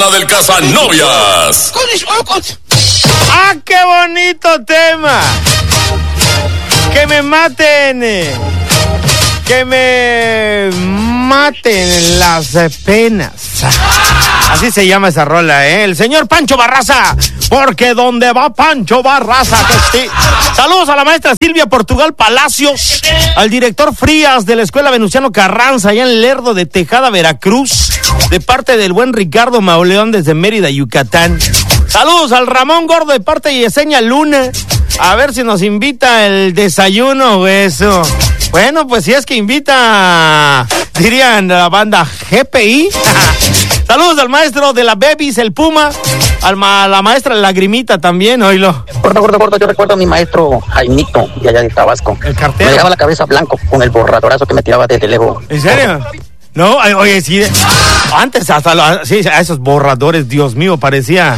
botana del Cazanovias. ¡Ah, qué bonito tema! Que me maten. Que me maten las penas. Así se llama esa rola, ¿eh? El señor Pancho Barraza. Porque donde va Pancho Barraza, que sí. Saludos a la maestra Silvia Portugal Palacios, al director Frías de la Escuela Venustiano Carranza, allá en Lerdo de Tejada, Veracruz, de parte del buen Ricardo Mauleón desde Mérida, Yucatán. Saludos al Ramón Gordo de parte de Yesenia Luna. A ver si nos invita el desayuno o eso. Bueno, pues si es que invita, dirían la banda GPI. Saludos al maestro de la Bebis, el Puma, a la maestra Lagrimita también, oílo. Gordo, yo recuerdo a mi maestro Jaimito, de allá de Tabasco. El cartero. Me dejaba la cabeza blanco con el borradorazo que me tiraba desde lejos. ¿En serio? No, oye, sí, antes hasta sí, a esos borradores, Dios mío, parecía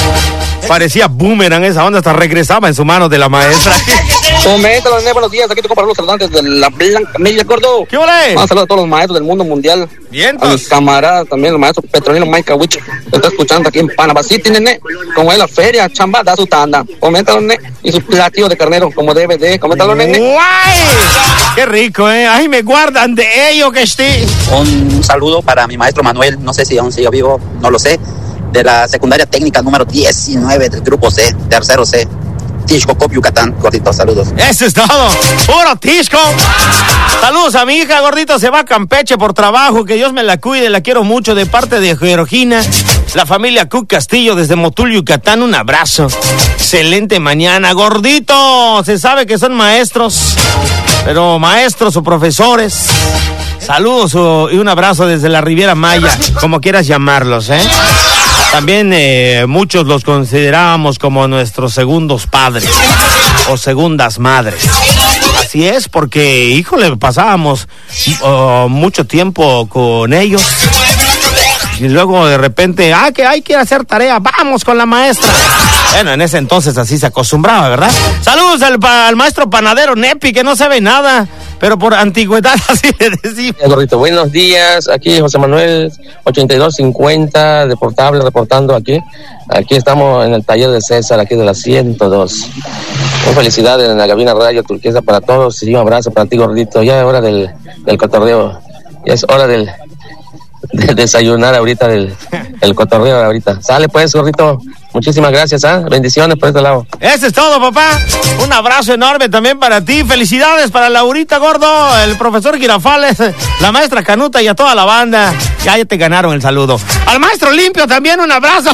boomerang esa onda, hasta regresaba en su mano de la maestra. Coméntalo, buenos días, aquí te compro los saludantes de la Blanca Media, gordo. ¿Qué vale? Un saludo a todos los maestros del mundo mundial. Bien, a mis camaradas también, los maestros Petronilo Maica Wich, que está escuchando aquí en Panamá City, nene. Como es la feria, chamba, da su tanda. Coméntalo, nene. Y sus platillos de carnero, como debe de. Coméntalo, nene. ¡Guay! ¡Qué rico, eh! ¡Ay, me guardan de ello que estoy! Un saludo para mi maestro Manuel, no sé si aún sigue vivo, no lo sé, de la secundaria técnica número 19 del grupo C, tercero C. Tishkokop, Yucatán, gordito, saludos. Eso es todo, puro Tishko. Saludos a mi hija, gordito, se va a Campeche por trabajo, que Dios me la cuide, la quiero mucho, de parte de Georgina, la familia Cook Castillo desde Motul, Yucatán, un abrazo. Excelente mañana, gordito, se sabe que son maestros, pero maestros o profesores. Saludos y un abrazo desde la Riviera Maya, como quieras llamarlos, ¿eh? También muchos los considerábamos como nuestros segundos padres o segundas madres. Así es, porque, híjole, pasábamos mucho tiempo con ellos. Y luego de repente, que hay que hacer tarea, vamos con la maestra. Bueno, en ese entonces así se acostumbraba, ¿verdad? Saludos al maestro panadero Nepi, que no sabe nada, pero por antigüedad así le decimos. Gordito, buenos días, aquí José Manuel 8250 de Portable reportando aquí. Aquí estamos en el taller de César, aquí de la 102. Muy felicidades en la cabina Radio Turquesa para todos y un abrazo para ti, gordito. Ya es hora del cotorreo, ya es hora del desayunar ahorita, del cotorreo ahorita. Sale pues, gordito. Muchísimas gracias, bendiciones por este lado. Eso es todo, papá. Un abrazo enorme también para ti. Felicidades para Laurita, gordo, el profesor Girafales, la maestra Canuta y a toda la banda. Ya te ganaron el saludo. Al maestro Limpio también un abrazo.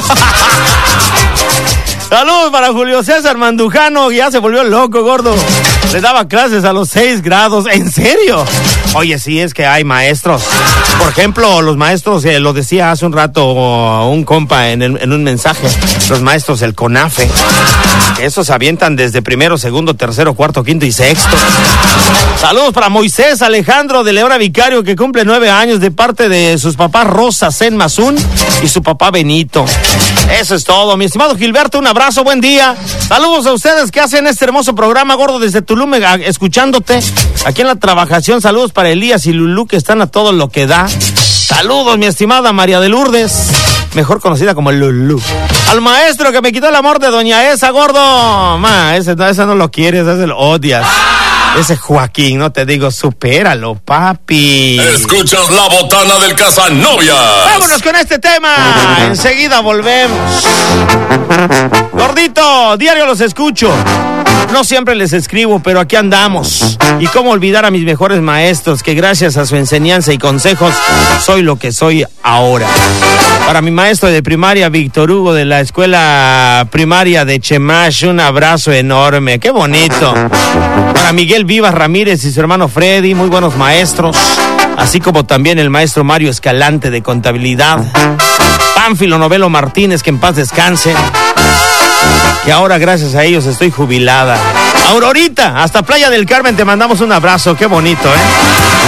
Saludos para Julio César Mandujano, ya se volvió loco, gordo. Le daba clases a los 6 grados. ¿En serio? Oye, sí, es que hay maestros. Por ejemplo, los maestros, lo decía hace un rato un compa en un mensaje, los maestros del CONAFE, que esos se avientan desde primero, segundo, tercero, cuarto, quinto y sexto. Saludos para Moisés Alejandro de Leona Vicario, que cumple 9 años, de parte de sus papás Rosa Sen Mazún y su papá Benito. Eso es todo, mi estimado Gilberto, un abrazo, buen día. Saludos a ustedes que hacen este hermoso programa, gordo, desde Tulum, escuchándote aquí en la trabajación. Saludos para Elías y Lulú, que están a todo lo que da. Saludos, mi estimada María de Lourdes, mejor conocida como Lulú. Al maestro que me quitó el amor de doña Esa, gordo. Ese no lo quieres, ese lo odias. Ese Joaquín, no te digo, supéralo, papi. Escuchas la botana del Cazanovias. Vámonos con este tema. Enseguida volvemos. Gordito, diario los escucho. No siempre les escribo, pero aquí andamos. Y cómo olvidar a mis mejores maestros, que gracias a su enseñanza y consejos soy lo que soy ahora. Para mi maestro de primaria, Víctor Hugo, de la escuela primaria de Chemash, un abrazo enorme. ¡Qué bonito! Para Miguel Vivas Ramírez y su hermano Freddy, muy buenos maestros. Así como también el maestro Mario Escalante de contabilidad. Pánfilo Novelo Martínez, que en paz descanse. Que ahora gracias a ellos estoy jubilada. Aurorita, hasta Playa del Carmen te mandamos un abrazo, qué bonito,